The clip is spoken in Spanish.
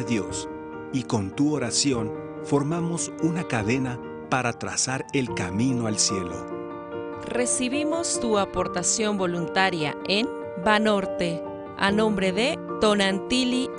de Dios y con tu oración formamos una cadena para trazar el camino al cielo. Recibimos tu aportación voluntaria en Banorte, a nombre de Tonantili